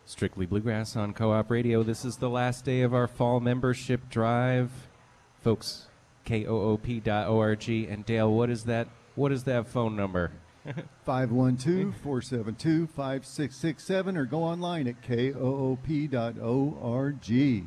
Strictly Bluegrass on Co-op Radio. This is the last day of our fall membership drive. Folks, koop.org. And Dale, what is that phone number? 512-472-5667 or go online at koop.org.